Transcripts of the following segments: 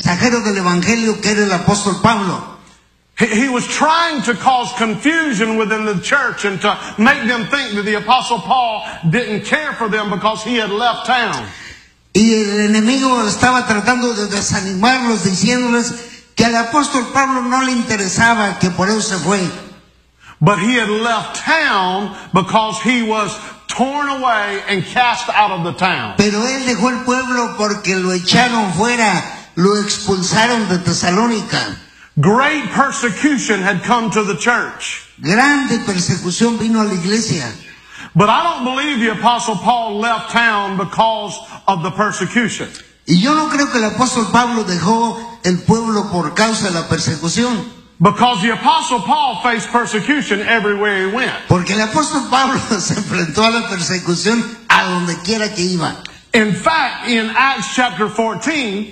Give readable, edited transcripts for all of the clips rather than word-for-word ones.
mensajero del evangelio que era el apóstol Pablo. He was trying to cause confusion within the church and to make them think that the Apostle Paul didn't care for them because he had left town. Y el enemigo estaba tratando de desanimarlos, diciéndoles que al apóstol Pablo no le interesaba, que por eso se fue. But he had left town because he was torn away and cast out of the town. Pero él dejó el pueblo porque lo echaron fuera, lo expulsaron de Tesalónica. Great persecution had come to the church. Grande persecución vino a la iglesia. But I don't believe the Apostle Paul left town because of the persecution. Y yo no creo que el apóstol Pablo dejó el pueblo por causa de la persecución. Because the Apostle Paul faced persecution everywhere he went. Porque el apóstol Pablo se enfrentó a la persecución a donde quiera que iba. In fact, in Acts chapter 14,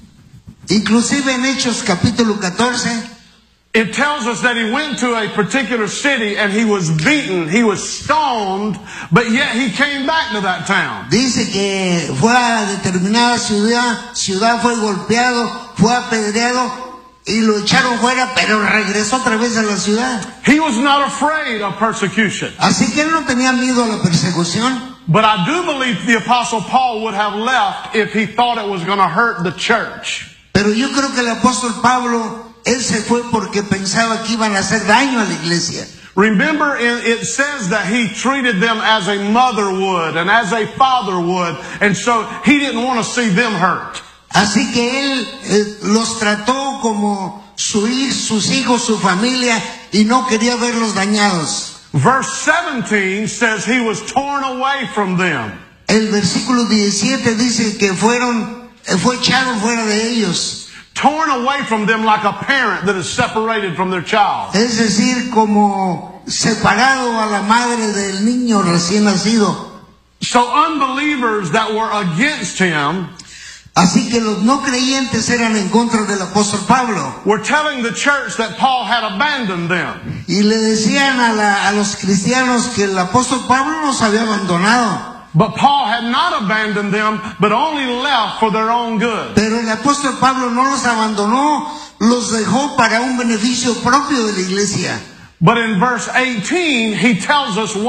inclusive en Hechos capítulo 14, it tells us that he went to a particular city and he was beaten, he was stoned, but yet he came back to that town. Dice que fue a determinada ciudad fue golpeado, fue apedreado y lo echaron fuera, pero regresó otra vez a la ciudad. He was not afraid of persecution. Así que él no tenía miedo a la persecución. But I do believe the Apostle Paul would have left if he thought it was going to hurt the church. Pero yo creo que el apóstol Pablo, él se fue porque pensaba que iban a hacer daño a la iglesia. Remember, it says that he treated them as a mother would and as a father would, and so he didn't want to see them hurt. Así que él los trató como sus hijos, su familia, y no quería verlos dañados. Verse 17 says he was torn away from them. El versículo 17 dice que fue echado fuera de ellos. Torn away from them like a parent that is separated from their child. Es decir, como separado a la madre del niño recién nacido. So unbelievers that were against him, así que los no creyentes eran en contra del apóstol Pablo. Were telling the church that Paul had abandoned them. Y le decían a los cristianos que el apóstol Pablo los había abandonado. But Paul had not abandoned them, but only left for their own good. Pero el apóstol Pablo no los abandonó, los dejó para un beneficio propio de la iglesia. But in verse 18, he tells us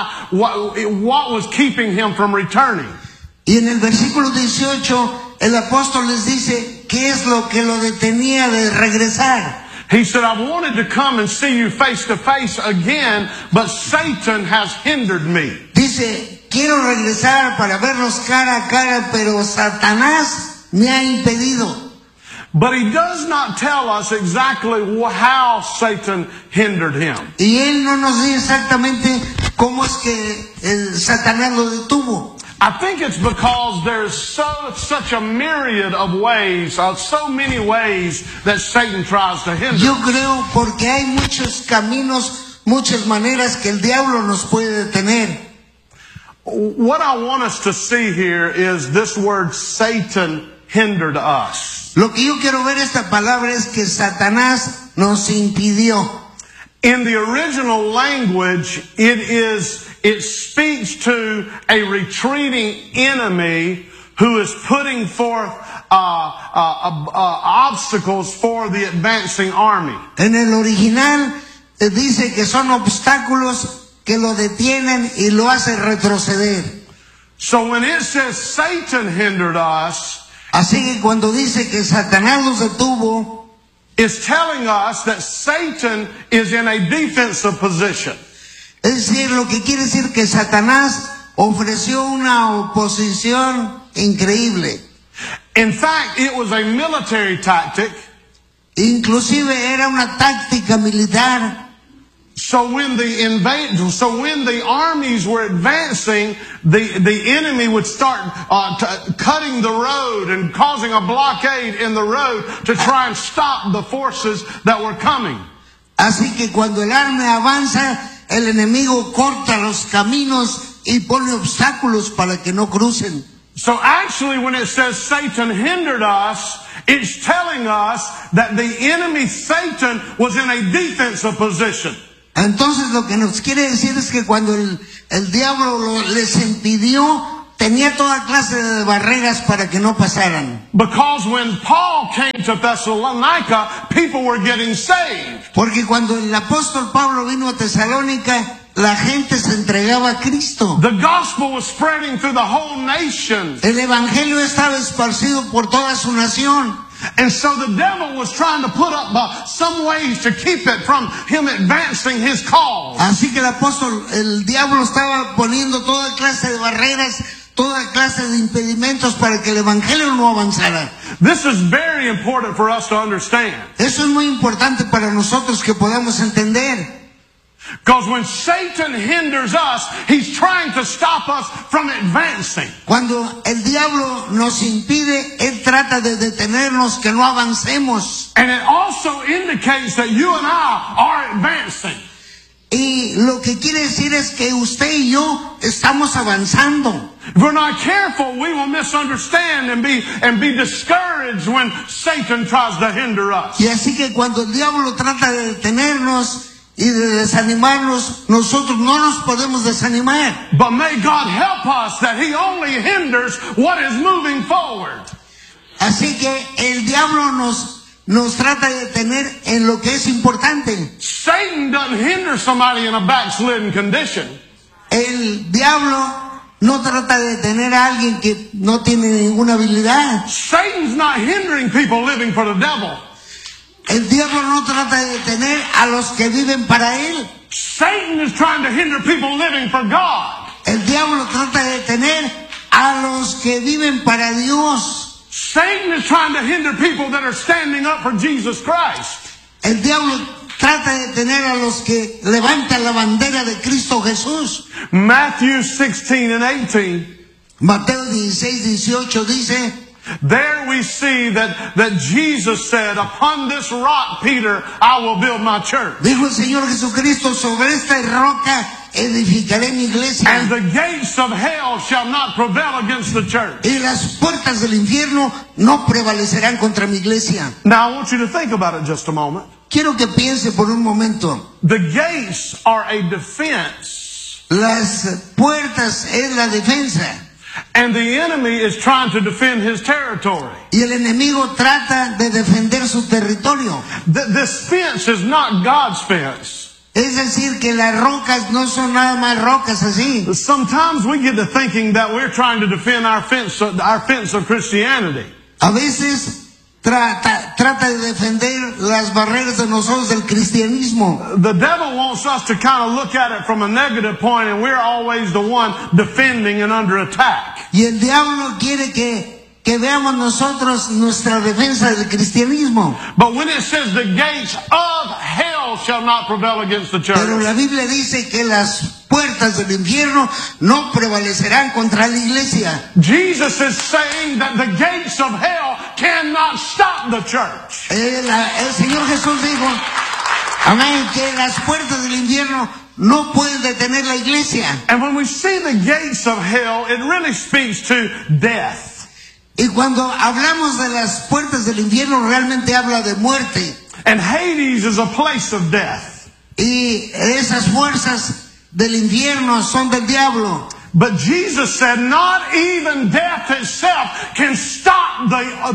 what was keeping him from returning. Y en el versículo 18, el apóstol les dice qué es lo que lo detenía de regresar. He said, I wanted to come and see you face to face again, but Satan has hindered me. Dice, quiero regresar para verlos cara a cara, pero Satanás me ha impedido. But he does not tell us exactly how Satan hindered him. Y él no nos dice exactamente cómo es que Satanás lo detuvo. I think it's because there's such a myriad of ways, so many ways that Satan tries to hinder. Yo creo porque hay muchos caminos, muchas maneras que el diablo nos puede detener. What I want us to see here is this word Satan hindered us. Lo que yo quiero ver esta palabra es que Satanás nos impidió. In the original language, it speaks to a retreating enemy who is putting forth obstacles for the advancing army. En el original dice que son obstáculos que lo detienen y lo hacen retroceder. So when it says Satan hindered us, así que cuando dice que Satanás los detuvo, it's telling us that Satan is in a defensive position. Es decir, lo que quiere decir que Satanás ofreció una oposición increíble. In fact, it was a military tactic. Inclusive era una táctica militar. So when the armies were advancing, the enemy would start cutting the road and causing a blockade in the road to try and stop the forces that were coming. Así que cuando el arma avanza, el enemigo corta los caminos y pone obstáculos para que no crucen. So actually when it says Satan hindered us, it's telling us that the enemy Satan was in a defensive position. Entonces lo que nos quiere decir es que cuando el diablo les impidió, tenía toda clase de barreras para que no pasaran. Because when Paul came came to Thessalonica, people were getting saved. Porque cuando el apóstol Pablo vino a Tesalónica, la gente se entregaba a Cristo. The gospel was spreading through the whole nation. El evangelio estaba esparcido por toda su nación. And so the devil was trying to put up some ways to keep it from him advancing his cause. Así que el diablo estaba poniendo toda clase de barreras, toda clase de impedimentos para que el evangelio no avanzara. This is very important for us to understand. Eso es muy importante para nosotros que podamos entender. Because when Satan hinders us, he's trying to stop us from advancing. Cuando el diablo nos impide, él trata de detenernos, que no avancemos. And it also indicates that you and I are advancing. Y lo que quiere decir es que usted y yo estamos avanzando. If we're not careful, we will misunderstand and be discouraged when Satan tries to hinder us. Y así que cuando el diablo trata de detenernos y de desanimarnos, nosotros no nos podemos desanimar. But may God help us that he only hinders what is moving forward. Así que el diablo nos trata de detener en lo que es importante. Satan doesn't hinder somebody in a backslidden condition. El diablo no trata de detener a alguien que no tiene ninguna habilidad. Satan's not hindering people living for the devil. El diablo no trata de detener a los que viven para él. Satan is trying to hinder people living for God. El diablo trata de detener a los que viven para Dios. Satan is trying to hinder people that are standing up for Jesus Christ. El diablo trata de detener a los que levantan la bandera de Cristo Jesús. Matthew 16 and 18. Mateo 16:18 dice, there we see that Jesus said, upon this rock, Peter, I will build my church. Dijo el Señor Jesucristo, sobre esta roca edificaré mi iglesia. And the gates of hell shall not prevail against the church. Y las puertas del infierno no prevalecerán contra mi iglesia. Now I want you to think about it just a moment. Quiero que piense por un momento. The gates are a defense. Las puertas es la defensa. And the enemy is trying to defend his territory. Y el enemigo trata de defender su territorio. This fence is not God's fence. Es decir, que las rocas no son nada más rocas así. Sometimes we get to thinking that we're trying to defend our fence of Christianity. A veces trata de defender las barreras de nosotros del cristianismo. The devil wants us to kind of look at it from a negative point, and we're always the one defending and under attack. Y el diablo quiere que veamos nosotros nuestra defensa del cristianismo. But when it says the gates of hell shall not prevail against the church. Pero la Biblia dice que las puertas del infierno no prevalecerán contra la iglesia. Jesus is saying that the gates of hell cannot stop the church. El Señor Jesús dijo, amén, que las puertas del infierno no pueden detener la iglesia. And when we see the gates of hell, it really speaks to death. Y cuando hablamos de las puertas del infierno, realmente habla de muerte. And Hades is a place of death. Y esas fuerzas del infierno son del diablo. But Jesus said not even death itself can stop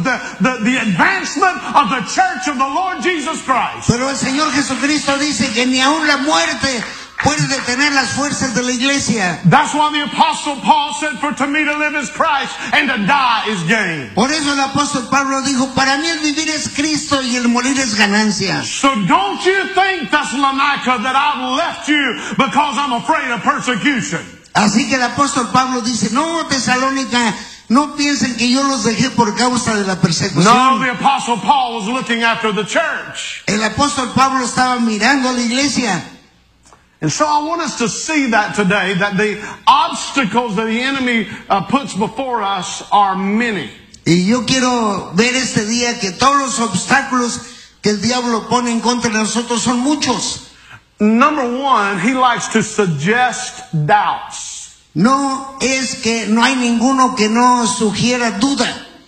the advancement of the church of the Lord Jesus Christ. Pero el Señor Jesucristo dice que ni aun la muerte puede detener las fuerzas de la iglesia. That's why the Apostle Paul said, for to me to live is Christ and to die is gain. Por eso el apóstol Pablo dijo, para mí el vivir es Cristo y el morir es ganancia. So don't you think, Thessalonica, that I've left you because I'm afraid of persecution. Así que el apóstol Pablo dice, no, Tesalónica, no piensen que yo los dejé por causa de la persecución. No, the Apostle Paul was looking after the church. El apóstol Pablo estaba mirando a la iglesia. And so I want us to see that today, that the obstacles that the enemy puts before us are many. Y yo quiero ver este día que todos los obstáculos que el diablo pone en contra de nosotros son muchos. Number one, he likes to suggest doubts. No es que no hay ninguno que no sugiera duda.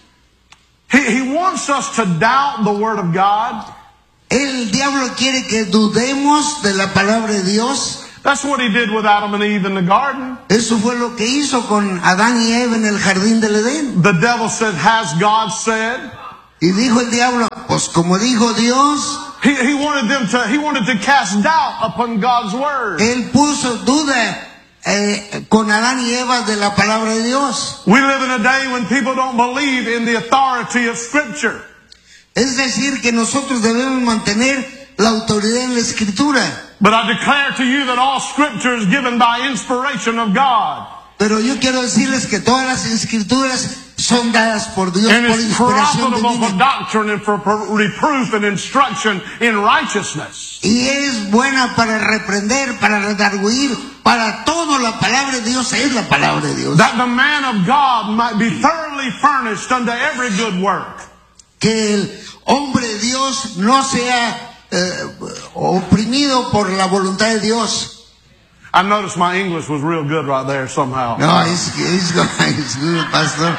He wants us to doubt the Word of God. El diablo quiere que dudemos de la palabra de Dios. That's what he did with Adam and Eve in the garden. Eso fue lo que hizo con Adán y Eva en el jardín del Edén. The devil said, has God said? Y dijo el diablo, pues como dijo Dios, He wanted to cast doubt upon God's word. él puso duda con Adán y Eva de la palabra de Dios. We live in a day when people don't believe in the authority of Scripture. Es decir, que nosotros debemos mantener la autoridad en la Escritura. But I declare to you that all Scripture is given by inspiration of God. Pero yo quiero decirles que todas las Escrituras son dadas por Dios And por it's inspiración profitable for divina. doctrine and for reproof and instruction in righteousness. Y es buena para reprender, para redarguir, para todo. La palabra de Dios es la palabra de Dios. That the man of God might be thoroughly furnished unto every good work. Que el hombre de Dios no sea oprimido por la voluntad de Dios. I noticed my English was real good right there somehow. No, it's good, Pastor.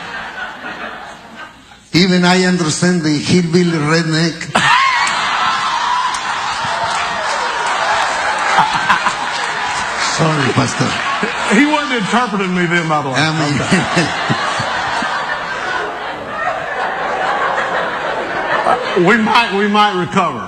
Even I understand the hillbilly redneck. Sorry, Pastor. He wasn't interpreting me then, by the way. We might recover.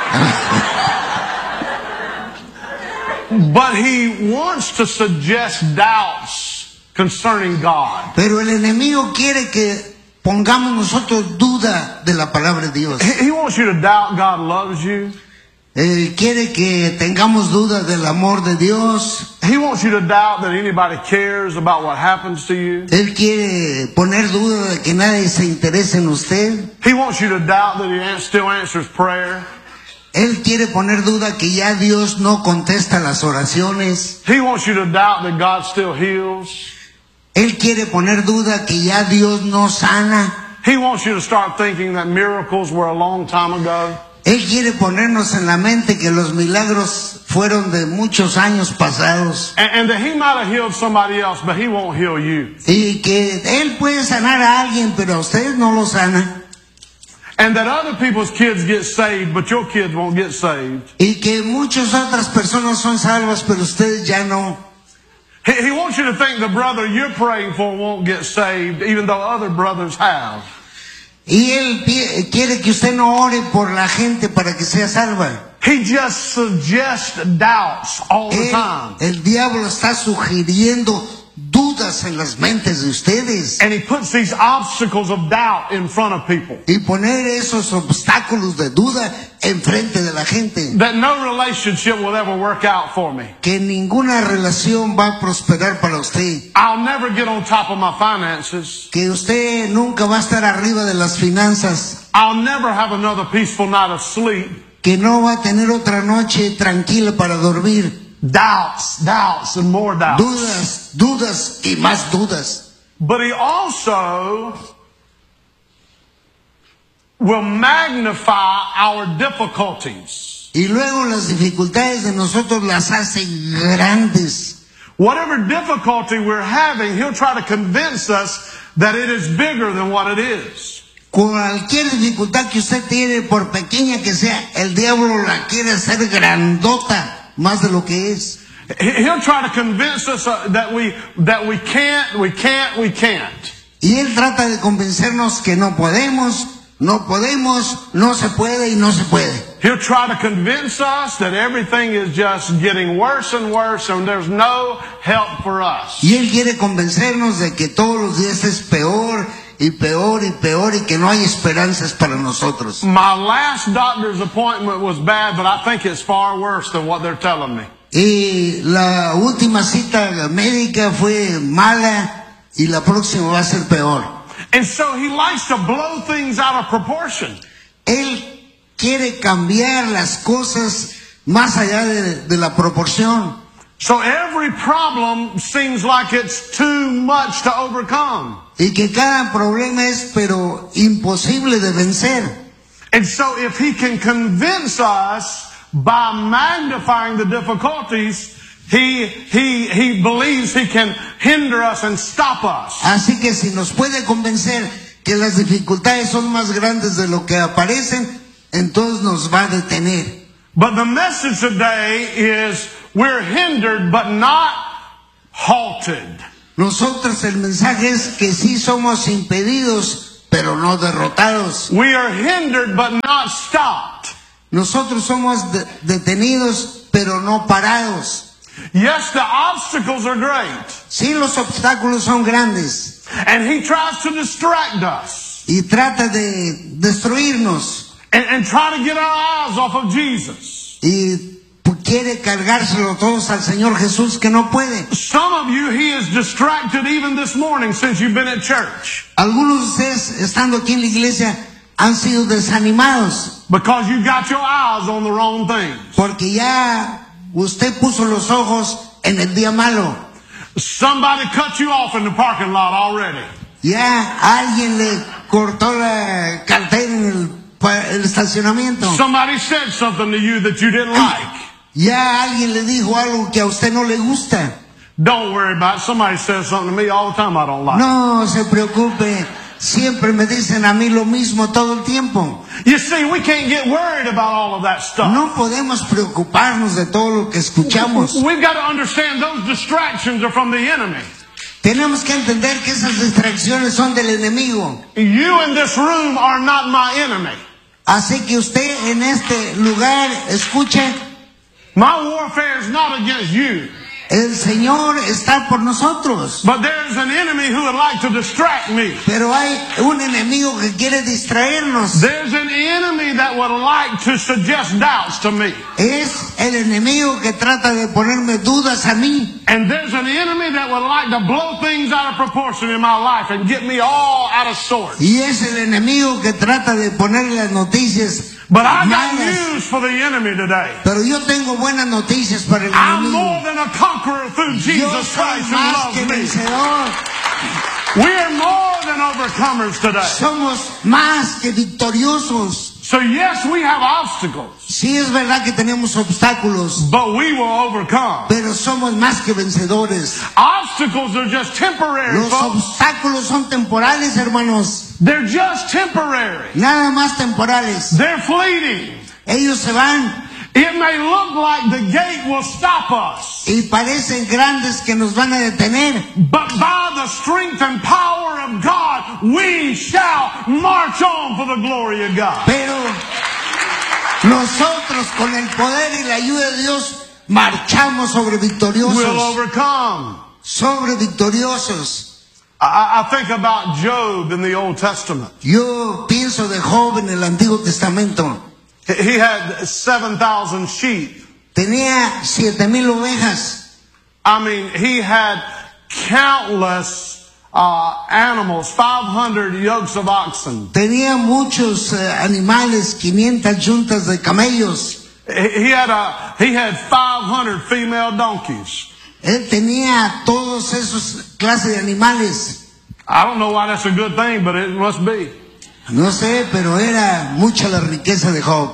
But he wants to suggest doubts concerning God. Pero el enemigo quiere que pongamos nosotros duda de la palabra de Dios. He wants you to doubt God loves you. Él quiere que tengamos duda del amor de Dios. He wants you to doubt that anybody cares about what happens to you. Él quiere poner duda de que nadie se interese en usted. He wants you to doubt that he still answers prayer. Él quiere poner duda que ya Dios no contesta las oraciones. He wants you to doubt that God still heals. Él quiere poner duda que ya Dios no sana. He wants you to start thinking that miracles were a long time ago. Él quiere ponernos en la mente que los milagros fueron de muchos años pasados. And that he might have healed somebody else, but he won't heal you. Y que Él puede sanar a alguien, pero a usted no lo sana. And that other people's kids get saved, but your kids won't get saved. Y que muchas otras personas son salvas, pero ustedes ya no. He wants you to think the brother you're praying for won't get saved, even though other brothers have. Y Él quiere que usted no ore por la gente para que sea salva. He just suggests doubts all the time. El diablo está sugiriendo dudas en las mentes de ustedes. And he puts these obstacles of doubt in front of people. Y poner esos obstáculos de duda enfrente de la gente. That no relationship will ever work out for me. Que ninguna relación va a prosperar para usted. I'll never get on top of my finances. Que usted nunca va a estar arriba de las finanzas. I'll never have another peaceful night of sleep. Que no va a tener otra noche tranquila para dormir. Doubts, and more doubts. Dudas y más dudas. But he also will magnify our difficulties. Y luego las dificultades de nosotros las hace grandes. Whatever difficulty we're having, he'll try to convince us that it is bigger than what it is. Cualquier dificultad que usted tiene, por pequeña que sea, el diablo la quiere hacer grandota. Más de lo que es. He'll try to convince us that we can't. Y él trata de convencernos que no podemos, no se puede y no se puede. He'll try to convince us that everything is just getting worse and worse and there's no help for us. Y él quiere convencernos de que todos los días es peor y peor y peor y que no hay esperanzas para nosotros. My last doctor's appointment was bad, but I think it's far worse than what they're telling me. Y la última cita médica fue mala y la próxima va a ser peor. And so he likes to blow things out of proportion. Él quiere cambiar las cosas más allá de la proporción. So every problem seems like it's too much to overcome. Y que cada problema es pero imposible de vencer. And so if he can convince us by magnifying the difficulties, he believes he can hinder us and stop us. Así que si nos puede convencer que las dificultades son más grandes de lo que aparecen, entonces nos va a detener. But the message today is we're hindered but not halted. Nosotros el mensaje es que sí somos impedidos, pero no derrotados. We are hindered but not stopped. Nosotros somos detenidos, pero no parados. Yes, the obstacles are great. Sí, los obstáculos son grandes. And he tries to distract us. Y trata de destruirnos. And try to get our eyes off of Jesus. Y quiere cargárselo todos al Señor Jesús, que no puede. Some of you, he is distracted even this morning since you've been at church. Algunos de ustedes, estando aquí en la iglesia, han sido desanimados. Because you got your eyes on the wrong things. Porque ya usted puso los ojos en el día malo. Somebody cut you off in the parking lot already. Ya alguien le cortó la cartera en el estacionamiento. Somebody said something to you that you didn't like. Ya alguien le dijo algo que a usted no le gusta. Don't worry about it. Somebody says something to me all the time I don't like. No se preocupe. Siempre me dicen a mí lo mismo todo el tiempo. You see, we can't get worried about all of that stuff. No podemos preocuparnos de todo lo que escuchamos. We've got to understand those distractions are from the enemy. Tenemos que entender que esas distracciones son del enemigo. You in this room are not my enemy. Así que usted en este lugar escuche. My warfare is not against you. El Señor está por nosotros. But there's an enemy who would like to distract me. Pero hay un enemigo que quiere distraernos. There's an enemy that would like to suggest doubts to me. Es el enemigo que trata de ponerme dudas a mí. And there's an enemy that would like to blow things out of proportion in my life and get me all out of sorts. Y es el enemigo que trata de poner las noticias But I got malas. news for the enemy today. Pero yo tengo buenas noticias para el I'm enemigo. more than a conqueror through Yo Jesus soy Christ who más que loves me. vencedor. We're more than overcomers today. Somos más que victoriosos. So yes, we have obstacles, Sí, es verdad que tenemos obstáculos, but we will overcome. pero somos más que vencedores. Obstacles are just temporary, Los folks. obstáculos son temporales, hermanos. They're just temporary. Nada más temporales. They're fleeting. Ellos se van It may look like the gate will stop us, y parecen grandes que nos van a detener. but by the strength and power of God, we shall march on for the glory of God. Pero nosotros, con el poder y la ayuda de Dios, marchamos sobre We'll victoriosos. overcome. Sobre victoriosos. I think about Job in the Old Testament. Yo pienso de Job en el Antiguo Testamento. He had 7,000 sheep. Tenía 7,000 ovejas. I mean, he had countless animals, 500 yokes of oxen. Tenía muchos animales, 500 yuntas de camellos. He had 500 female donkeys. Él tenía todos esos clases de animales. I don't know why that's a good thing, but it must be. No sé, pero era mucha la riqueza de Job.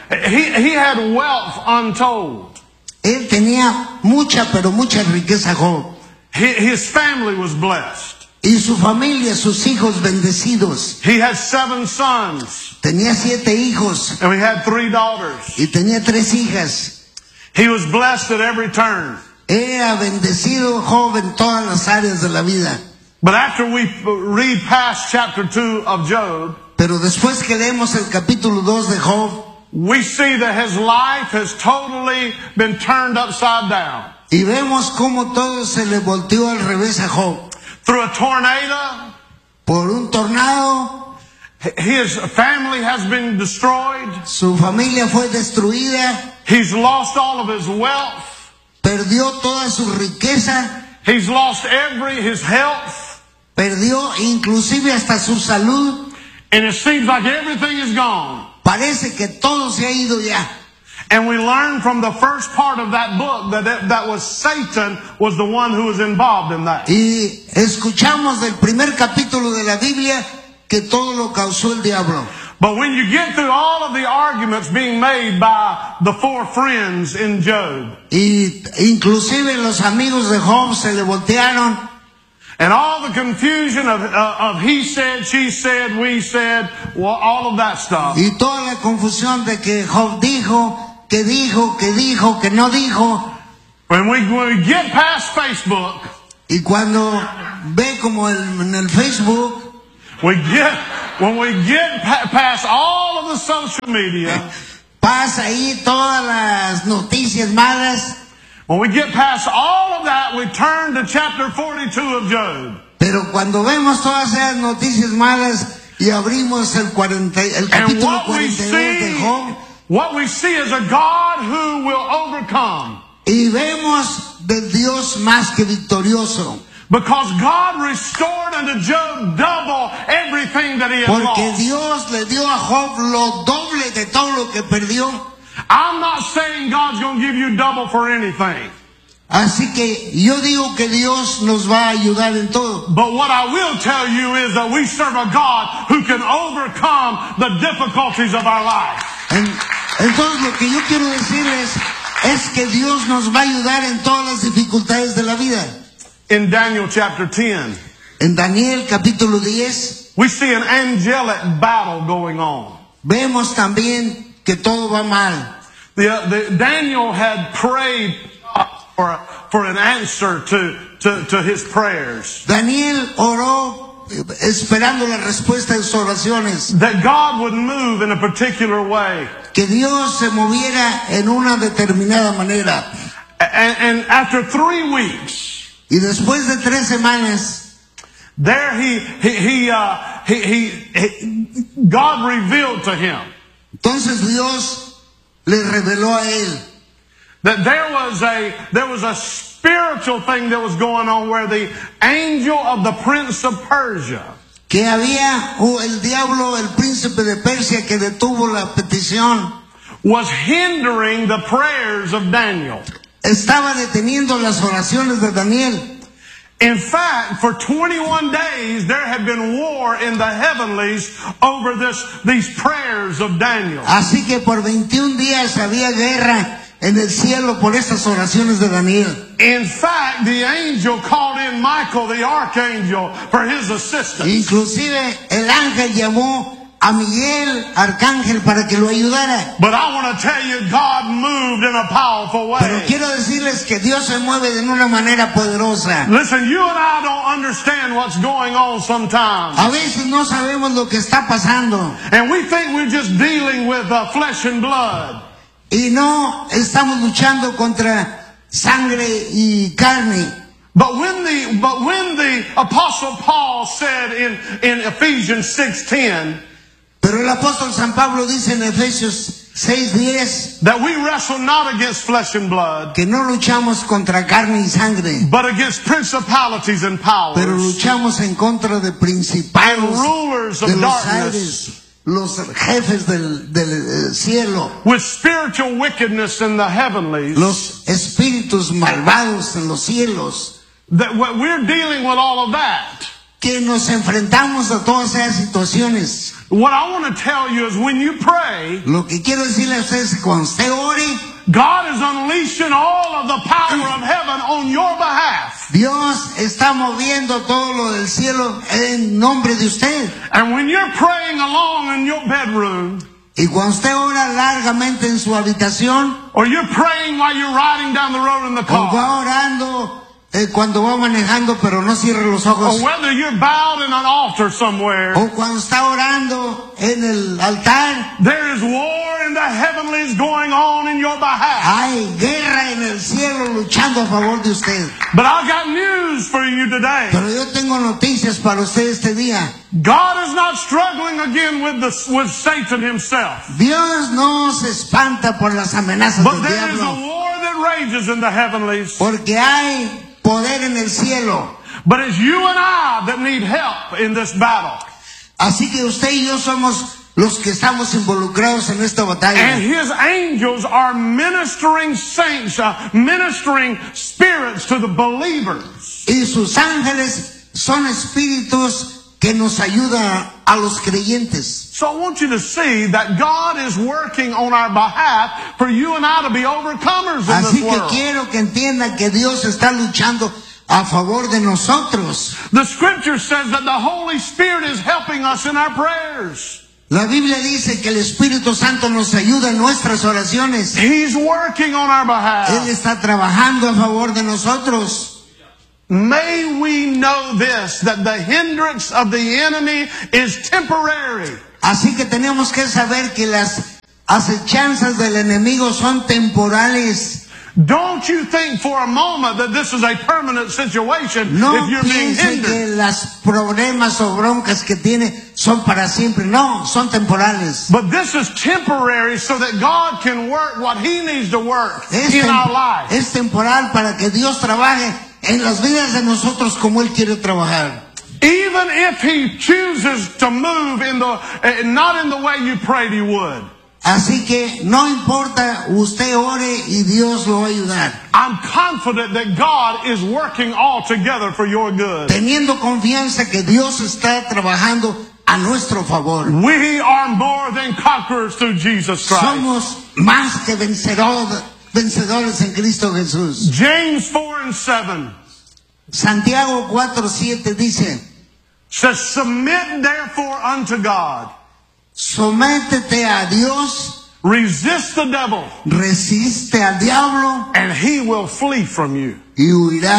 He had wealth untold. Él tenía mucha, pero mucha riqueza Job. His family was blessed. Y su familia, sus hijos bendecidos. He had 7 sons, Tenía 7 hijos and he had 3 daughters. y tenía 3 hijas. He was blessed at every turn. Era bendecido Job en todas las áreas de la vida. But after we read past chapter 2 of Job, Pero después que leemos el capítulo 2 de Job, we see that his life has totally been turned upside down. y vemos cómo todo se le volteó al revés a Job. Through a tornado, Por un tornado, his family has been destroyed. su familia fue destruida, He's lost all of his wealth. perdió toda su riqueza, He's lost his health. perdió inclusive hasta su salud. And it seems like everything is gone. Parece que todo se ha ido ya. And we learn from the first part of that book that was Satan was the one who was involved in that. Y escuchamos del primer capítulo de la Biblia que todo lo causó el diablo. But when you get through all of the arguments being made by the 4 friends in Job, Y inclusive los amigos de Job se le voltearon. and all the confusion of he said, she said, we said, well, all of that stuff, Y toda la confusión de que Job dijo, que dijo, que dijo, que no dijo. when we get past Facebook, Y cuando ve como en el Facebook, we get when we get past all of the social media, pasa ahí todas las noticias malas, when we get past all of that, we turn to chapter 42 of Job. pero cuando vemos todas esas noticias malas y abrimos el And capítulo what we 42 de Job, what we see is a God who will overcome. y vemos del Dios más que victorioso, Because God restored unto Job double everything that he had porque lost. Dios le dio a Job lo doble de todo lo que perdió. I'm not saying God's going to give you double for anything. Así que yo digo que Dios nos va a ayudar en todo. But what I will tell you is that we serve a God who can overcome the difficulties of our life. Entonces lo que yo quiero decirles es que Dios nos va a ayudar en todas las dificultades de la vida. In Daniel chapter 10, En Daniel capítulo 10 we see an angelic battle going on. vemos también que todo va mal. Daniel had prayed for an answer to his prayers. Daniel oró esperando la respuesta de sus oraciones, That God would move in a particular way. que Dios se moviera en una determinada manera. And after 3 weeks, Y después de 3 semanas, there God revealed to him entonces Dios le reveló a él that there was a spiritual thing that was going on where the angel of the prince of Persia que había el diablo, el príncipe de Persia, que detuvo la petición, was hindering the prayers of Daniel. estaba deteniendo las oraciones de Daniel. In fact, for 21 days, there had been war in the heavenlies over these prayers of Daniel. Así que por 21 días había guerra en el cielo por estas oraciones de Daniel. In fact, the angel called in Michael, the archangel, for his assistance. Inclusive el ángel llamó a Miguel, arcángel, para que lo ayudara. But I want to tell you, God moved in a powerful Pero way. quiero decirles que Dios se mueve de una manera poderosa. Listen, you and I don't understand what's going on sometimes. A veces no sabemos lo que está pasando And we think we're just dealing with flesh and blood. y no estamos luchando contra sangre y carne. But when the Apostle Paul said in Ephesians 6:10, Pero el apóstol San Pablo dice en Efesios 6:10 that we wrestle not against flesh and blood, que no luchamos contra carne y sangre, but against principalities and powers, pero luchamos en contra de and principados, rulers de of los darkness, aires, los jefes del cielo, with spiritual wickedness in the heavenlies. los espíritus malvados en los cielos, That we're dealing with all of that. que nos enfrentamos a todas esas situaciones. What I want to tell you is when you pray, Lo que quiero decirle a ustedes es que cuando usted ore, God is unleashing all of the power of heaven on your behalf. Dios está moviendo todo lo del cielo en nombre de usted. And when you're praying along in your bedroom, Y cuando usted ora largamente en su habitación, or you're praying while you're riding down the road in the o car, va orando cuando va manejando pero no cierre los ojos, or whether you're bowed in an altar somewhere, o cuando está orando en el altar, there is war in the heavenlies going on in your behalf. hay guerra en el cielo luchando a favor de usted. But I've got news for you today. Pero yo tengo noticias para usted este día. God is not struggling again with Satan himself. Dios no se espanta por las amenazas But del there is a diablo, war that rages in the heavenlies. porque hay poder en el cielo. But it's you and I that need help in this battle. Así que usted y yo somos los que estamos involucrados en esta batalla. And his angels are ministering saints, ministering spirits to the believers. Y sus ángeles son espíritus que nos ayudan a los creyentes. So I want you to see that God is working on our behalf for you and I to be overcomers in Así this que world. quiero que entiendan que Dios está luchando a favor de nosotros. The scripture says that the Holy Spirit is helping us in our prayers. La Biblia dice que el Espíritu Santo nos ayuda en nuestras oraciones. He's working on our Él behalf. está trabajando a favor de nosotros. May we know this, that the hindrance of the enemy is temporary. Así que tenemos que saber que las acechanzas del enemigo son temporales. Don't you think for a moment that this is a permanent situation No if you're being piense hindered. que los problemas o broncas que tiene son para siempre. No, son temporales. But this is temporary so that God can work what He needs to work Es, in our life. es temporal para que Dios trabaje en las vidas de nosotros como Él quiere trabajar. Even if He chooses to move in the not in the way you prayed He would. Así que no importa, usted ore y Dios lo va a ayudar. I'm confident that God is working all together for your good. Teniendo confianza que Dios está trabajando a nuestro favor. We are more than conquerors through Jesus Christ. Somos más que vencedores en Cristo Jesús. James 4:7 Santiago 4:7 dice, says, submit therefore unto God. sométete a Dios, Resist the devil, resiste al diablo and he will flee from you. y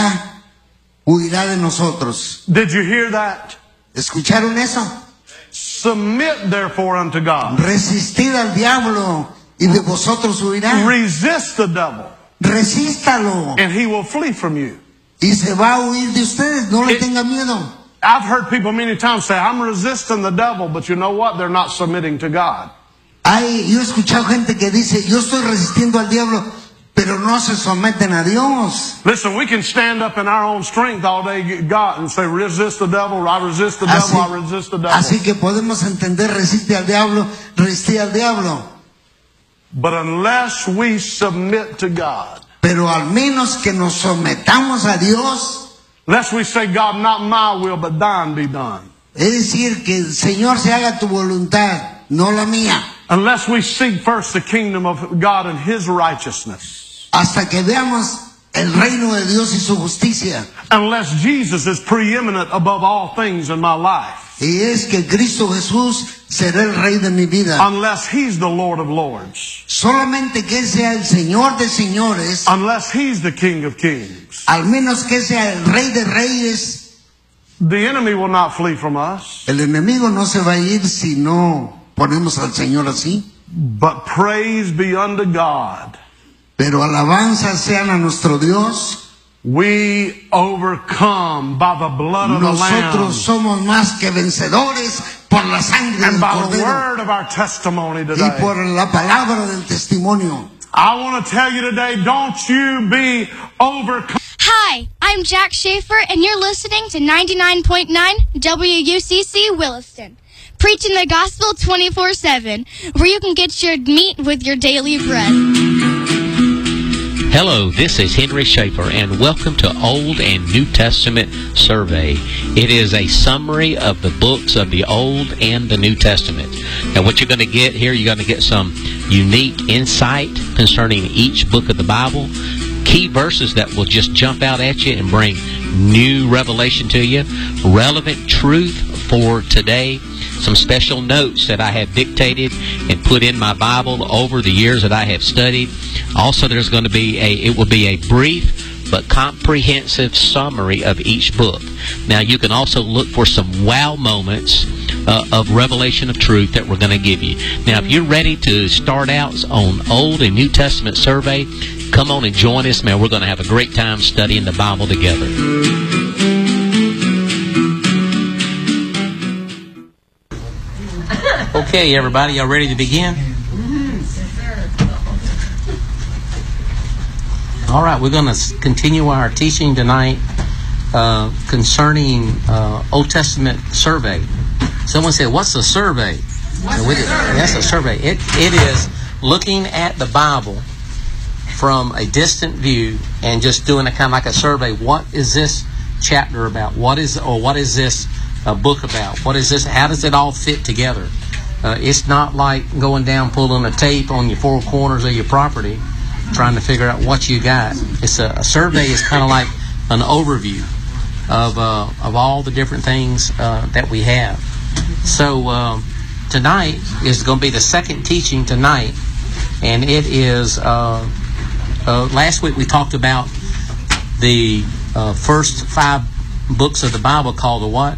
huirá de nosotros. Did you hear that? ¿Escucharon eso? Submit therefore unto God. Resistid al diablo y de vosotros huirá. Resist the devil, Resístalo and he will flee from you. y se va a huir de ustedes. No le tenga miedo. I've heard people many times say, I'm resisting the devil, but you know what? They're not submitting to God. Yo he escuchado gente que dice, yo estoy resistiendo al diablo, pero no se someten a Dios. Listen, we can stand up in our own strength all day, God, and say, resist the devil, I resist the devil, I resist the devil. Así que podemos entender, resiste al diablo, resiste al diablo. But unless we submit to God, Pero al menos que nos sometamos a Dios, unless we say, God, not my will, but thine be done. es decir, que el Señor se haga tu voluntad, no la mía. Unless we seek first the kingdom of God and His righteousness. Hasta que veamos el reino de Dios y su justicia. Unless Jesus is preeminent above all things in my life. Y es que Cristo Jesús será el rey de mi vida. Unless He's the Lord of lords. Solamente que Él sea el Señor de señores. Unless He's the King of kings. Al menos que sea el rey de reyes. The enemy will not flee from us. El enemigo no se va a ir si no ponemos al Señor así. But praise be unto God. Pero alabanzas sean a nuestro Dios. We overcome by the blood of the Lamb Nosotros somos más que vencedores por la sangre and del by the Cordero word of our testimony y today. por la palabra del testimonio. I want to tell you today, don't you be overcome. Hi, I'm Jack Schaefer, and you're listening to 99.9 WUCC Williston, preaching the gospel 24/7, where you can get your meat with your daily bread. Hello, this is Henry Schaefer, and welcome to Old and New Testament Survey. It is a summary of the books of the Old and the New Testament. Now, what you're going to get here, you're going to get some unique insight concerning each book of the Bible, key verses that will just jump out at you and bring new revelation to you, relevant truth for today, some special notes that I have dictated and put in my Bible over the years that I have studied. Also, there's going to be it will be a brief but comprehensive summary of each book. Now, you can also look for some wow moments of revelation of truth that we're going to give you. Now, if you're ready to start out on Old and New Testament survey, come on and join us, man. We're going to have a great time studying the Bible together. Okay, everybody, y'all ready to begin? All right, we're going to continue our teaching tonight concerning Old Testament survey. Someone said, what's a survey? That's a survey. It is looking at the Bible from a distant view and just doing a kind of like a survey. What is this chapter about? What is this book about? What is this? How does it all fit together? It's not like going down pulling a tape on your four corners of your property trying to figure out what you got. It's a survey is kind of like an overview of all the different things that we have. So tonight is going to be the second teaching tonight, and it is last week we talked about the first 5 books of the Bible called the what?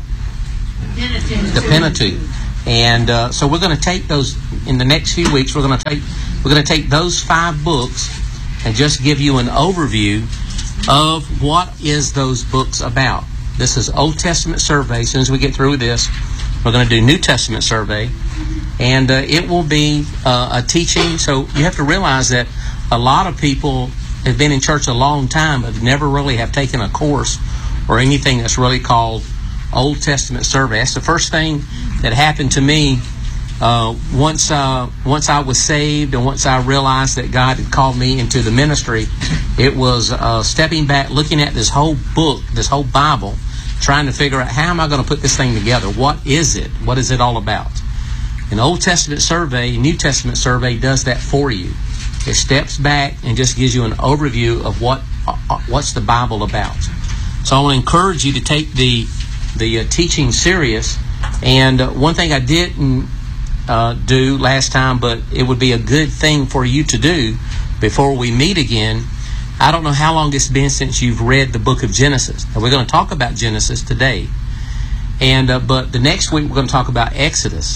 The Pentateuch. And so we're going to take those in the next few weeks. We're going to take those 5 books and just give you an overview of what is those books about. This is Old Testament survey. As soon as we get through this, we're going to do New Testament survey, and it will be a teaching. So you have to realize that a lot of people have been in church a long time, but never really have taken a course or anything that's really called Old Testament survey. That's the first thing that happened to me once I was saved, and once I realized that God had called me into the ministry. It was stepping back, looking at this whole book, this whole Bible, trying to figure out, how am I going to put this thing together? What is it? What is it all about? An Old Testament survey, New Testament survey does that for you. It steps back and just gives you an overview of what's the Bible about. So I want to encourage you to take the teaching serious. And one thing I didn't do last time, but it would be a good thing for you to do before we meet again. I don't know how long it's been since you've read the book of Genesis. Now, we're going to talk about Genesis today, and but the next week we're going to talk about Exodus.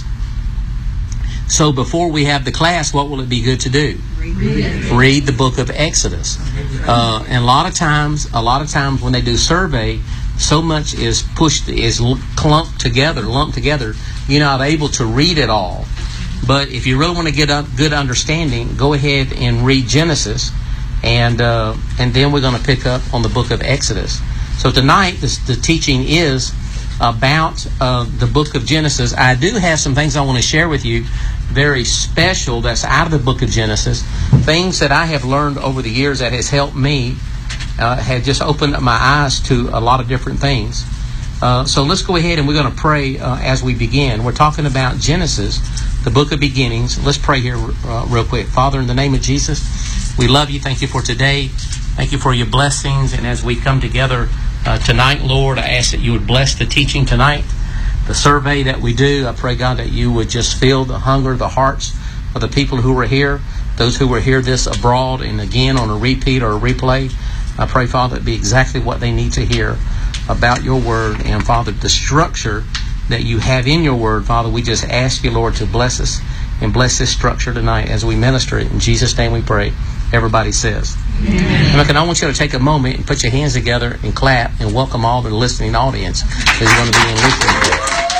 So before we have the class, what will it be good to do? Read the book of Exodus. And a lot of times when they do survey, so much is lumped together. You're not able to read it all. But if you really want to get a good understanding, go ahead and read Genesis, and then we're going to pick up on the book of Exodus. So tonight, the teaching is about the book of Genesis. I do have some things I want to share with you, very special, that's out of the book of Genesis, things that I have learned over the years that has helped me, had just opened up my eyes to a lot of different things. So let's go ahead and we're going to pray as we begin. We're talking about Genesis, the book of beginnings. Let's pray here real quick. Father, in the name of Jesus, we love you. Thank you for today. Thank you for your blessings. And as we come together tonight, Lord, I ask that you would bless the teaching tonight, the survey that we do. I pray, God, that you would just fill the hunger, the hearts of the people who are here, those who will hear this abroad and again on a repeat or a replay. I pray, Father, it be exactly what they need to hear about your word. And, Father, the structure that you have in your word, Father, we just ask you, Lord, to bless us and bless this structure tonight as we minister it. In Jesus' name we pray. Everybody says. Amen. And I want you to take a moment and put your hands together and clap and welcome all the listening audience who's going to be in listening.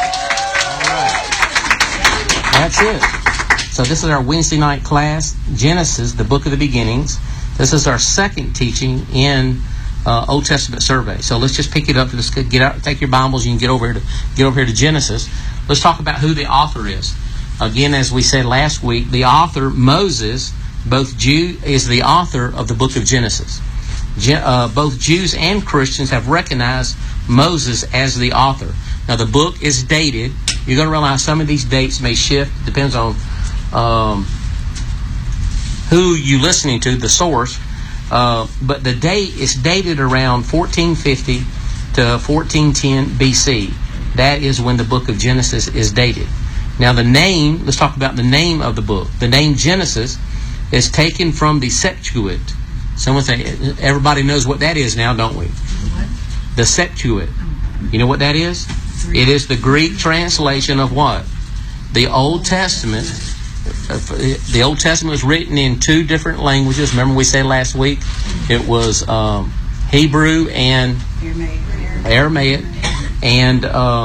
That's it. So this is our Wednesday night class, Genesis, the book of the beginnings. This is our second teaching in Old Testament survey. So let's just pick it up. Let's get out, take your Bibles. You can get over here to Genesis. Let's talk about who the author is. Again, as we said last week, the author, Moses, is the author of the book of Genesis. Both Jews and Christians have recognized Moses as the author. Now, the book is dated. You're going to realize some of these dates may shift. Depends on who you're listening to, the source. But the date is dated around 1450 to 1410 BC. That is when the book of Genesis is dated. Now, the name, let's talk about the name of the book. The name Genesis is taken from the Septuagint. Someone say, everybody knows what that is now, don't we? What? The Septuagint. You know what that is? It is the Greek translation of what? The Old Testament. The Old Testament was written in 2 different languages. Remember we said last week it was Hebrew and Aramaic. And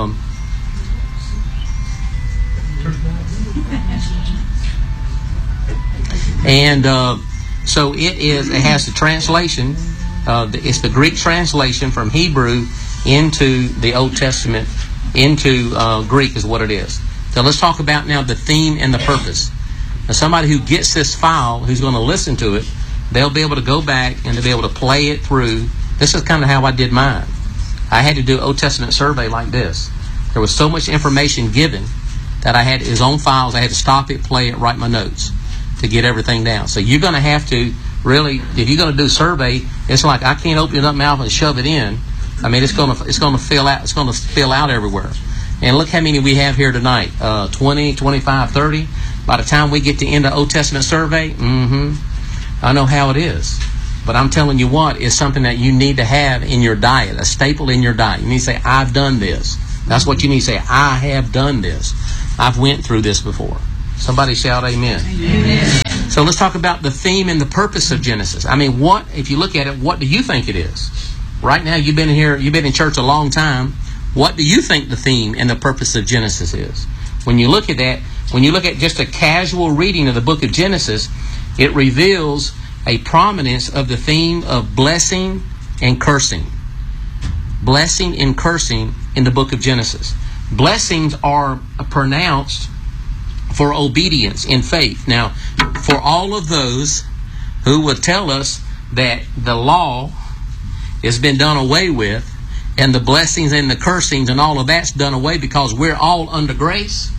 so it has the translation. It's the Greek translation from Hebrew into the Old Testament, into Greek is what it is. So let's talk about now the theme and the purpose. Now, somebody who gets this file, who's going to listen to it, they'll be able to go back and they'll be able to play it through. This is kind of how I did mine. I had to do an Old Testament survey like this. There was so much information given that I had his own files. I had to stop it, play it, write my notes to get everything down. So you're going to have to really, if you're going to do a survey, it's like I can't open it up mouth and shove it in. I mean, it's going to fill out. It's going to spill out everywhere. And look how many we have here tonight. 20, 25, 30. By the time we get to end the Old Testament survey, I know how it is. But I'm telling you what, it's something that you need to have in your diet, a staple in your diet. You need to say, I've done this. That's what you need to say. I have done this. I've went through this before. Somebody shout amen. Amen. So let's talk about the theme and the purpose of Genesis. I mean, what, if you look at it, what do you think it is? Right now, you've been in church a long time. What do you think the theme and the purpose of Genesis is? When you look at that, when you look at just a casual reading of the book of Genesis, it reveals a prominence of the theme of blessing and cursing. Blessing and cursing in the book of Genesis. Blessings are pronounced for obedience in faith. Now, for all of those who would tell us that the law has been done away with and the blessings and the cursings and all of that's done away because we're all under grace,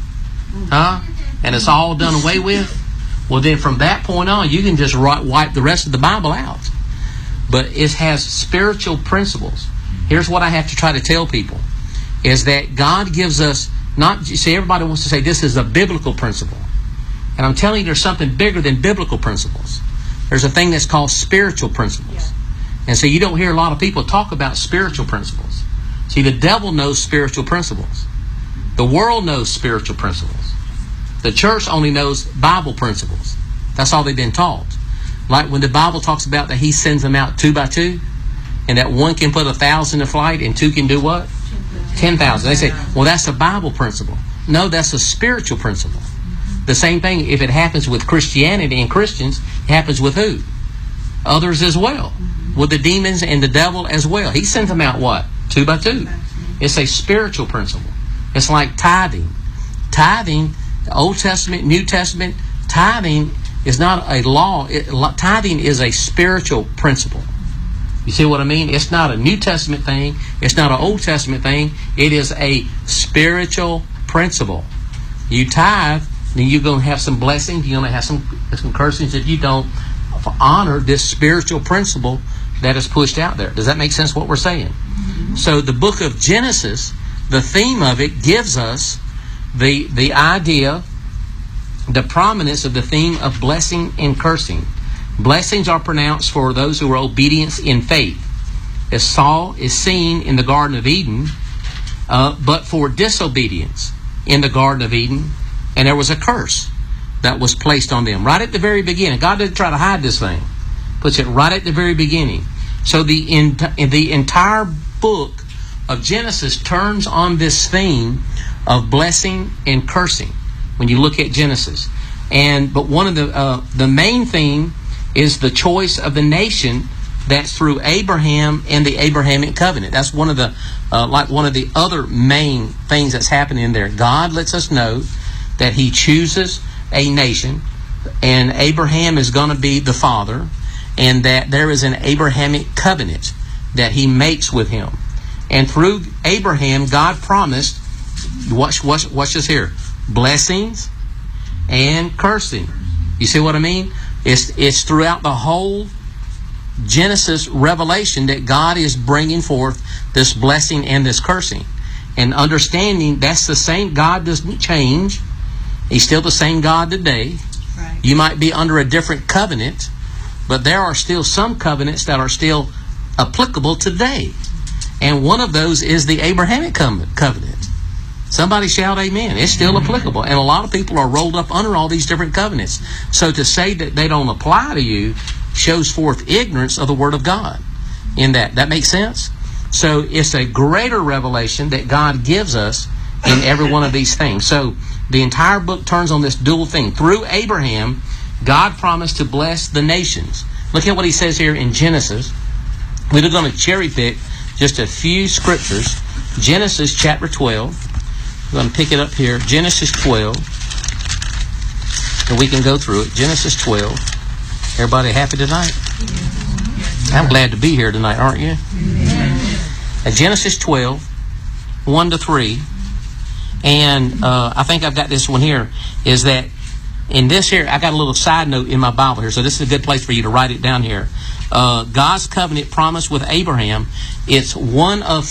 and it's all done away with, well then from that point on you can just wipe the rest of the Bible out. But it has spiritual principles. Here's what I have to try to tell people, is that God gives us, not, you see, everybody wants to say this is a biblical principle. And I'm telling you there's something bigger than biblical principles. There's a thing that's called spiritual principles. Yeah. And so you don't hear a lot of people talk about spiritual principles. See, the devil knows spiritual principles. The world knows spiritual principles. The church only knows Bible principles. That's all they've been taught. Like when the Bible talks about that He sends them out 2 by 2, and that one can put 1,000 to flight and 2 can do what? 10,000. They say, well, that's a Bible principle. No, that's a spiritual principle. The same thing, if it happens with Christianity and Christians, it happens with who? Others as well. With the demons and the devil as well. He sends them out what? 2 by 2. It's a spiritual principle. It's like tithing. Tithing, Old Testament, New Testament, tithing is not a law. Tithing is a spiritual principle. You see what I mean? It's not a New Testament thing. It's not an Old Testament thing. It is a spiritual principle. You tithe, then you're going to have some blessings. You're going to have some cursings if you don't honor this spiritual principle that is pushed out there. Does that make sense what we're saying? Mm-hmm. So the book of Genesis, the theme of it gives us the idea, the prominence of the theme of blessing and cursing. Blessings are pronounced for those who are obedience in faith, as Saul is seen in the Garden of Eden, but for disobedience in the Garden of Eden, and there was a curse that was placed on them right at the very beginning. God didn't try to hide this thing. Puts it right at the very beginning. So the entire book of Genesis turns on this theme of blessing and cursing when you look at Genesis. But one of the main theme is the choice of the nation that's through Abraham and the Abrahamic covenant. That's one of the other main things that's happening there. God lets us know that He chooses a nation, and Abraham is going to be the father, and that there is an Abrahamic covenant that He makes with him. And through Abraham, God promised, watch this here, blessings and cursing. You see what I mean? It's throughout the whole Genesis revelation that God is bringing forth this blessing and this cursing. And understanding that's the same. God doesn't change. He's still the same God today. Right. You might be under a different covenant, but there are still some covenants that are still applicable today. And one of those is the Abrahamic covenant. Somebody shout amen. It's still applicable. And a lot of people are rolled up under all these different covenants. So to say that they don't apply to you shows forth ignorance of the Word of God in that. That makes sense? So it's a greater revelation that God gives us in every one of these things. So the entire book turns on this dual thing. Through Abraham, God promised to bless the nations. Look at what He says here in Genesis. We're going to cherry pick just a few scriptures. Genesis chapter 12. We're going to pick it up here. Genesis 12. And we can go through it. Genesis 12. Everybody happy tonight? I'm glad to be here tonight, aren't you? Genesis 12, 1 to 3. And I think I've got this one here. Is that in this here, I got a little side note in my Bible here. So this is a good place for you to write it down here. God's covenant promise with Abraham. It's 1 of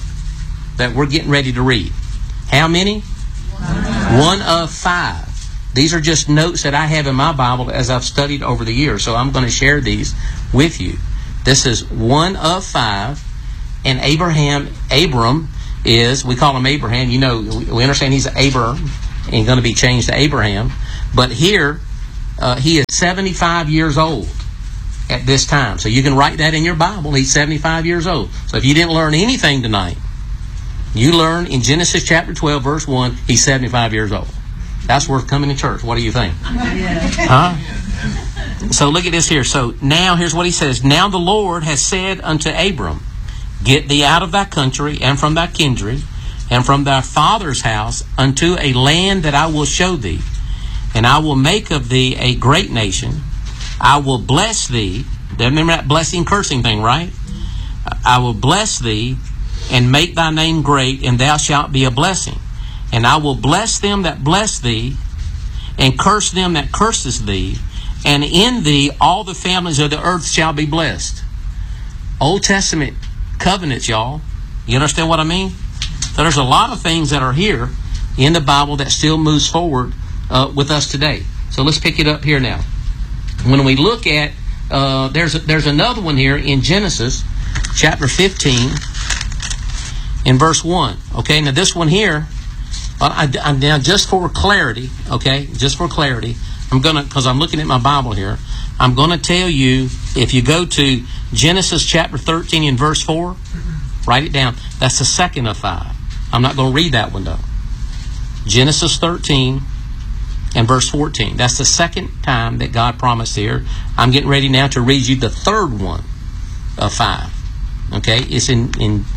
5 that we're getting ready to read. How many? 1 of 5. These are just notes that I have in my Bible as I've studied over the years. So I'm going to share these with you. This is one of 5. And Abram is, we call him Abraham. You know, we understand he's Abram and going to be changed to Abraham. But here, he is 75 years old at this time. So you can write that in your Bible. He's 75 years old. So if you didn't learn anything tonight, you learn in Genesis chapter 12, verse 1, he's 75 years old. That's worth coming to church. What do you think? Huh? So look at this here. So now here's what he says. Now the Lord has said unto Abram, get thee out of thy country and from thy kindred and from thy father's house unto a land that I will show thee. And I will make of thee a great nation. I will bless thee. Remember that blessing cursing thing, right? I will bless thee and make thy name great, and thou shalt be a blessing. And I will bless them that bless thee, and curse them that curseth thee. And in thee all the families of the earth shall be blessed. Old Testament covenants, y'all. You understand what I mean? So there's a lot of things that are here in the Bible that still moves forward with us today. So let's pick it up here now. When we look at, there's another one here in Genesis chapter 15 in verse 1. Okay, now this one here, now just for clarity, okay, just for clarity, I'm going to, because I'm looking at my Bible here, I'm going to tell you, if you go to Genesis chapter 13 in verse 4, write it down. That's the second of 5. I'm not going to read that one though. Genesis 13 and verse 14. That's the second time that God promised here. I'm getting ready now to read you the third one of 5. Okay, it's in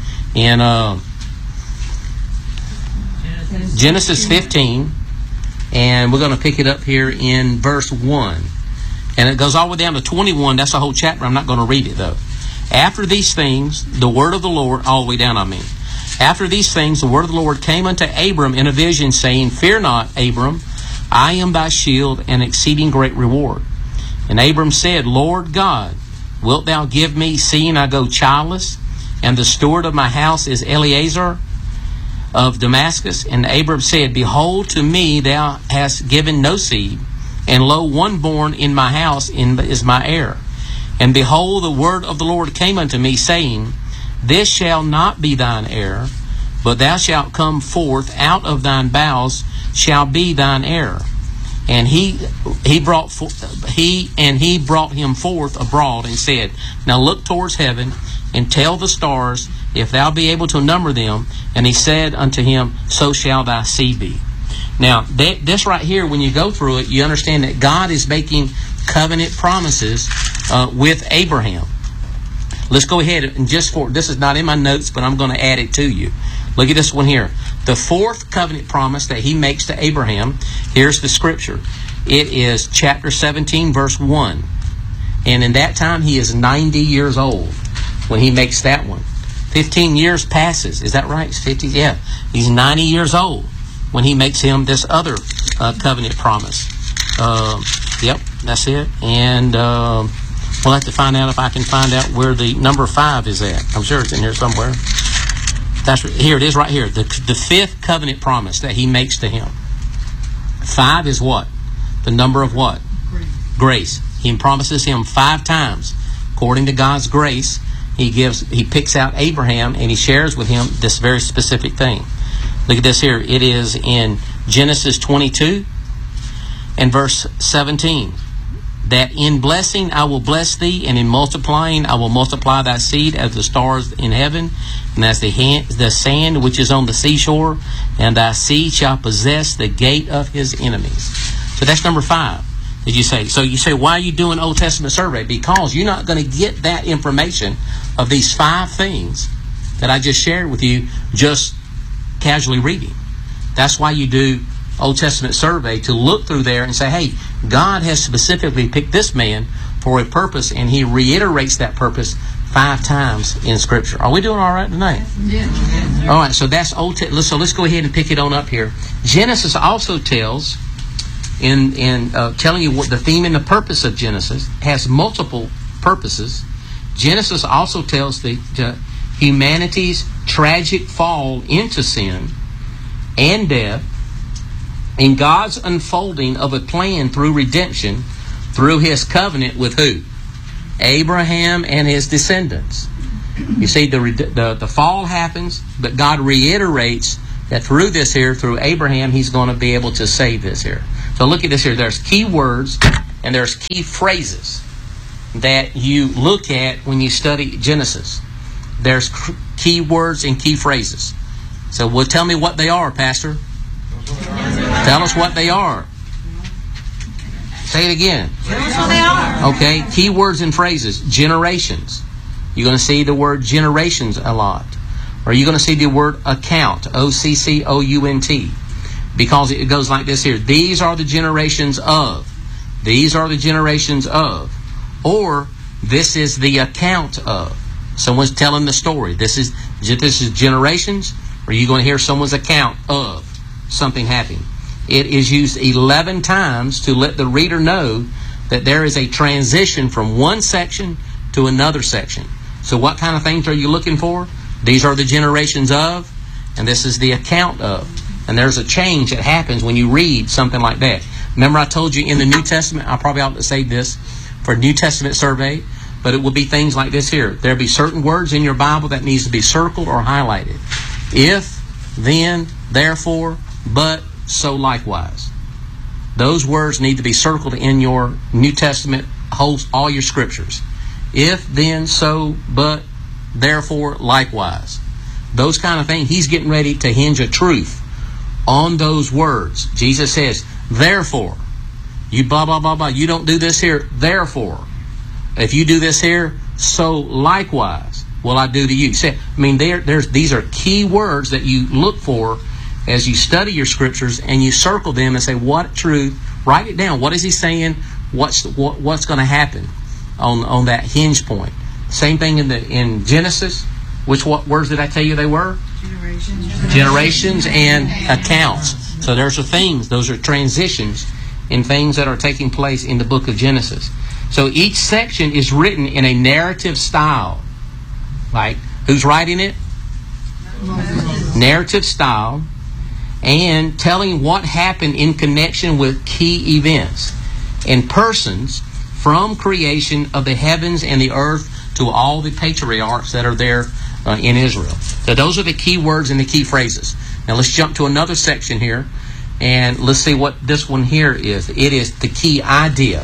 Genesis 15, and we're going to pick it up here in verse 1. And it goes all the way down to 21. That's the whole chapter. I'm not going to read it though. After these things, the word of the Lord, all the way down, After these things, the word of the Lord came unto Abram in a vision, saying, Fear not, Abram, I am thy shield and exceeding great reward. And Abram said, Lord God, wilt thou give me, seeing I go childless, and the steward of my house is Eliezer of Damascus? And Abram said, Behold, to me thou hast given no seed, and lo, one born in my house is my heir. And behold, the word of the Lord came unto me, saying, This shall not be thine heir, but thou shalt come forth out of thine bowels shall be thine heir. And he brought him forth abroad and said, Now look towards heaven and tell the stars, if thou be able to number them. And he said unto him, So shall thy seed be. Now, this right here, when you go through it, you understand that God is making covenant promises with Abraham. Let's go ahead and this is not in my notes, but I'm going to add it to you. Look at this one here. The fourth covenant promise that he makes to Abraham, here's the scripture. It is chapter 17, verse 1. And in that time, he is 90 years old when he makes that one. 15 years passes. Is that right? 50? Yeah. He's 90 years old when he makes him this other covenant promise. Yep, that's it. And we'll have to find out if I can find out where the number 5 is at. I'm sure it's in here somewhere. Here it is right here. The fifth covenant promise that he makes to him. 5 is what? The number of what? Grace. He promises him 5 times. According to God's grace, he picks out Abraham and he shares with him this very specific thing. Look at this here. It is in Genesis 22 and verse 17. That in blessing I will bless thee, and in multiplying I will multiply thy seed as the stars in heaven, and as the sand which is on the seashore, and thy seed shall possess the gate of his enemies. So that's number 5. Did you say? So you say, why are you doing Old Testament survey? Because you're not going to get that information of these 5 things that I just shared with you just casually reading. That's why you do Old Testament survey, to look through there and say, hey, God has specifically picked this man for a purpose, and he reiterates that purpose 5 times in Scripture. Are we doing all right tonight? Yeah. All right, so that's Old Testament. So let's go ahead and pick it on up here. Genesis also tells, in telling you what the theme and the purpose of Genesis has multiple purposes. Genesis also tells the humanity's tragic fall into sin and death, in God's unfolding of a plan through redemption, through His covenant with who? Abraham and his descendants. You see, the fall happens, but God reiterates that through this here, through Abraham, He's going to be able to save this here. So look at this here. There's key words and there's key phrases that you look at when you study Genesis. There's key words and key phrases. So, well, tell me what they are, Pastor. Tell us what they are. Say it again. Tell us what they are. Okay, key words and phrases. Generations. You're going to see the word generations a lot. Or you're going to see the word account. O-C-C-O-U-N-T. Because it goes like this here. These are the generations of. These are the generations of. Or this is the account of. Someone's telling the story. This is generations. Or you're going to hear someone's account of something happening. It is used 11 times to let the reader know that there is a transition from one section to another section. So what kind of things are you looking for? These are the generations of, and this is the account of. And there's a change that happens when you read something like that. Remember I told you in the New Testament, I probably ought to say this for New Testament survey, but it will be things like this here. There'll be certain words in your Bible that needs to be circled or highlighted. If, then, therefore, but, so likewise. Those words need to be circled in your New Testament, all your scriptures. If, then, so, but, therefore, likewise. Those kind of things. He's getting ready to hinge a truth on those words. Jesus says, therefore, you blah, blah, blah, blah. You don't do this here, therefore. If you do this here, so likewise will I do to you. These are key words that you look for as you study your scriptures, and you circle them and say, what truth? Write it down. What is he saying? What's going to happen on that hinge point? Same thing in Genesis. What words did I tell you they were? Generations and accounts. So there's things. Those are transitions in things that are taking place in the book of Genesis. So each section is written in a narrative style. Like, who's writing it? Narrative style. And telling what happened in connection with key events and persons from creation of the heavens and the earth to all the patriarchs that are there in Israel. So those are the key words and the key phrases. Now let's jump to another section here, and let's see what this one here is. It is the key idea.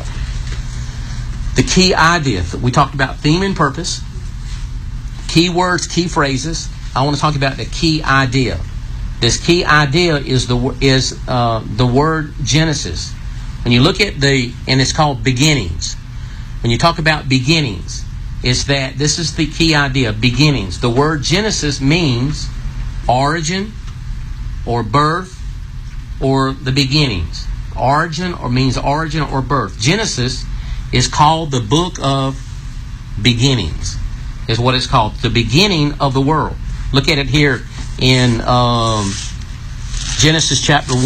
The key idea. We talked about theme and purpose, key words, key phrases. I want to talk about the key idea. This key idea is the word Genesis. When you look at and it's called beginnings. When you talk about beginnings, it's that this is the key idea, beginnings. The word Genesis means origin or birth or the beginnings. Origin means origin or birth. Genesis is called the book of beginnings, is what it's called. The beginning of the world. Look at it here in Genesis chapter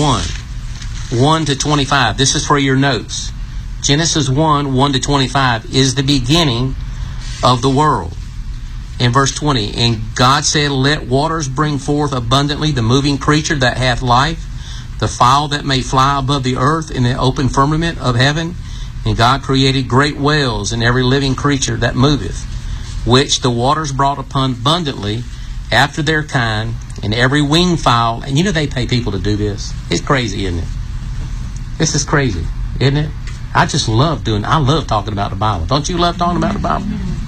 1 to 25. This is for your notes. Genesis 1 to 25 is the beginning of the world. In verse 20, and God said, let waters bring forth abundantly the moving creature that hath life, the fowl that may fly above the earth in the open firmament of heaven. And God created great whales and every living creature that moveth, which the waters brought upon abundantly after their kind, and every winged fowl. And they pay people to do this. It's crazy, isn't it? This is crazy, isn't it? I love talking about the Bible. Don't you love talking about the Bible?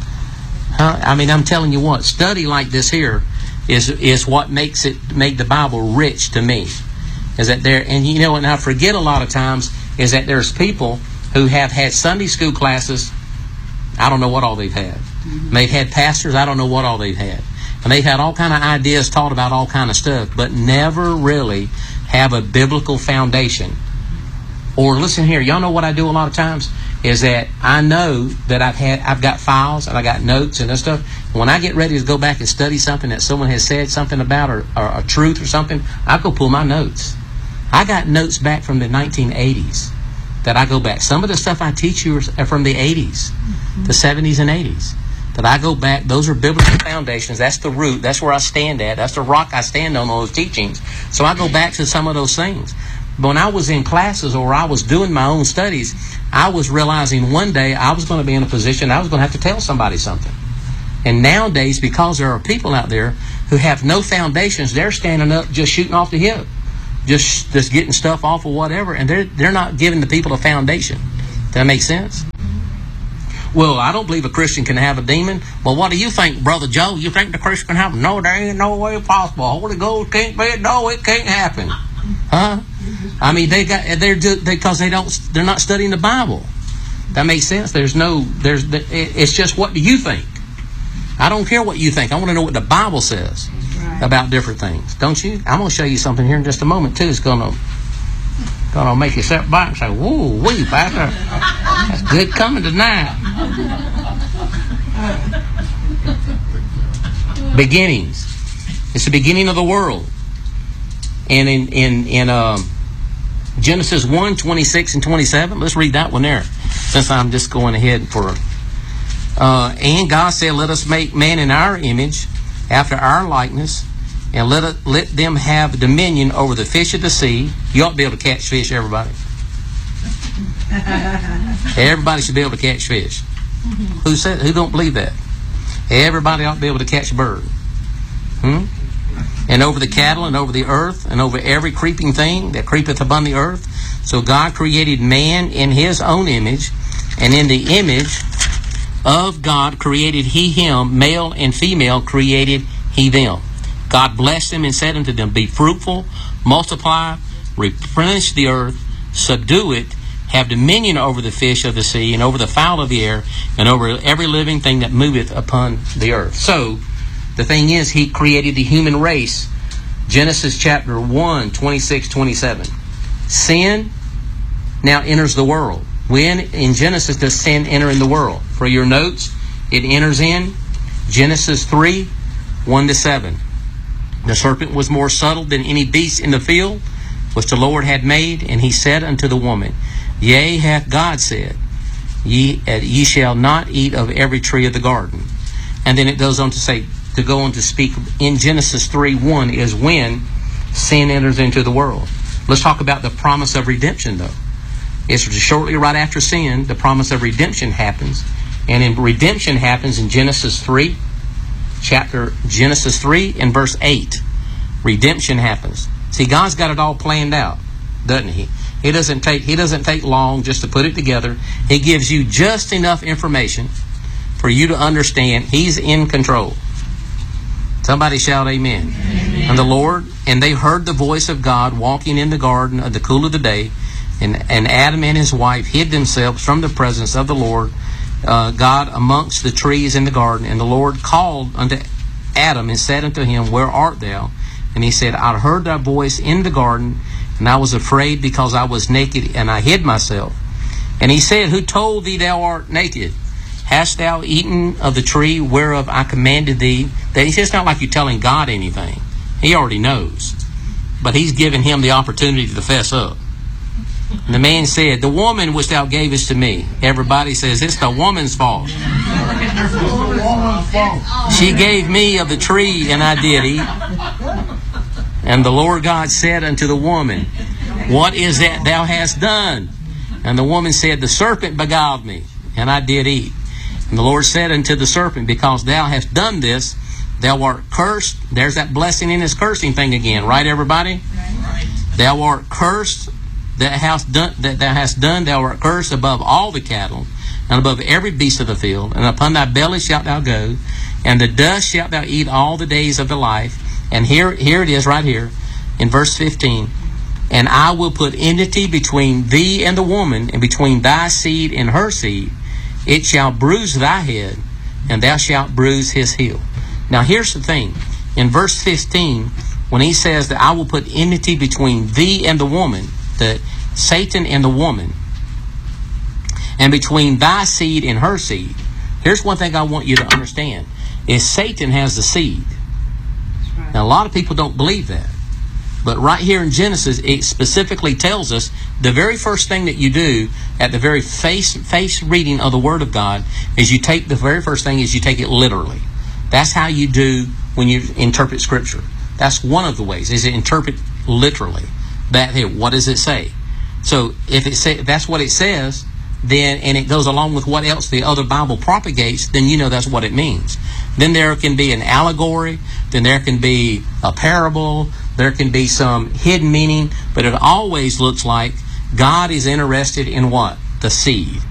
I'm telling you what, study like this here is what make the Bible rich to me. Is that there, and I forget a lot of times, is that there's people who have had Sunday school classes. I don't know what all they've had. They've had pastors. I don't know what all they've had. And they've had all kind of ideas taught about all kind of stuff, but never really have a biblical foundation. Or listen here, y'all know what I do a lot of times is that I know that I've got files and I got notes and that stuff. When I get ready to go back and study something that someone has said something about or a truth or something, I go pull my notes. I got notes back from the 1980s that I go back. Some of the stuff I teach you are from the 80s, the 70s and 80s. That I go back, those are biblical foundations. That's the root. That's where I stand at. That's the rock I stand on those teachings. So I go back to some of those things. But when I was in classes or I was doing my own studies, I was realizing one day I was going to be in a position I was going to have to tell somebody something. And nowadays, because there are people out there who have no foundations, they're standing up just shooting off the hip, just getting stuff off or whatever, and they're not giving the people a foundation. Does that make sense? Well, I don't believe a Christian can have a demon. Well, what do you think, Brother Joe? You think the Christian can have? No, there ain't no way possible. Holy Ghost can't be it. No, it can't happen. Huh? I mean, because they're not studying the Bible. That makes sense. It's just, what do you think? I don't care what you think. I want to know what the Bible says about different things. Don't you? I'm going to show you something here in just a moment too. It's going to make you step back and say, "Whoa, wee, Pastor, that's good coming tonight." Beginnings. It's the beginning of the world. And in Genesis 1, 26 and 27, let's read that one there, since I'm just going ahead for... and God said, "Let us make man in our image, after our likeness, and let them have dominion over the fish of the sea." You ought to be able to catch fish, everybody. Everybody should be able to catch fish. Who don't believe that? Everybody ought to be able to catch a bird. And over the cattle, and over the earth, and over every creeping thing that creepeth upon the earth. So God created man in his own image, and in the image of God created he him, male and female created he them. God blessed them and said unto them, "Be fruitful, multiply, replenish the earth, subdue it, have dominion over the fish of the sea, and over the fowl of the air, and over every living thing that moveth upon the earth." So, the thing is, he created the human race. Genesis chapter 1, 26, 27. Sin now enters the world. When in Genesis does sin enter in the world? For your notes, it enters in Genesis 3, 1 to 7. "The serpent was more subtle than any beast in the field, which the Lord had made. And he said unto the woman, Yea, hath God said, Ye shall not eat of every tree of the garden." And then it goes on to say, to go on to speak in Genesis 3:1 is when sin enters into the world. Let's talk about the promise of redemption, though. It's shortly right after sin, the promise of redemption happens. And in redemption happens in Genesis 3 and verse 8. Redemption happens. See, God's got it all planned out, doesn't he? He doesn't take long just to put it together. He gives you just enough information for you to understand He's in control. Somebody shout amen. Amen. And they heard the voice of God walking in the garden of the cool of the day, and Adam and his wife hid themselves from the presence of the Lord God amongst the trees in the garden. And the Lord called unto Adam and said unto him, Where art thou? And he said, I heard thy voice in the garden, and I was afraid because I was naked, and I hid myself. And he said, Who told thee thou art naked? Hast thou eaten of the tree whereof I commanded thee? That he says, it's not like you're telling God anything. He already knows. But he's giving him the opportunity to fess up. And the man said, The woman which thou gavest to me. Everybody says, it's the woman's fault. She gave me of the tree, and I did eat. And the Lord God said unto the woman, What is that thou hast done? And the woman said, The serpent beguiled me, and I did eat. And the Lord said unto the serpent, Because thou hast done this, thou art cursed. There's that blessing in this cursing thing again, right, everybody? Right. Thou art cursed that thou hast done. Thou art cursed above all the cattle, and above every beast of the field. And upon thy belly shalt thou go, and the dust shalt thou eat all the days of thy life. And here it is right here in verse 15. And I will put enmity between thee and the woman, and between thy seed and her seed. It shall bruise thy head, and thou shalt bruise his heel. Now here's the thing. In verse 15, when he says that I will put enmity between thee and the woman, the Satan and the woman, and between thy seed and her seed, here's one thing I want you to understand, is Satan has the seed. Now a lot of people don't believe that. But right here in Genesis, it specifically tells us the very first thing that you do at the very face reading of the Word of God is you take it literally. That's how you do when you interpret Scripture. That's one of the ways, is to interpret literally. that here. What does it say? So if that's what it says, then, and it goes along with what else the other Bible propagates, then you know that's what it means. Then there can be an allegory, then there can be a parable, there can be some hidden meaning, but it always looks like God is interested in what? The seed.